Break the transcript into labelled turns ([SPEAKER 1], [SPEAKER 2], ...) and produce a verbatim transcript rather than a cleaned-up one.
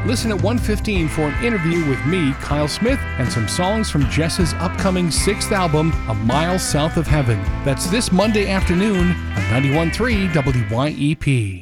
[SPEAKER 1] Listen at one fifteen for an interview with me, Kyle Smith, and some songs from Jess's upcoming sixth album, A Mile South of Heaven. That's this Monday afternoon on ninety-one point three W Y E P.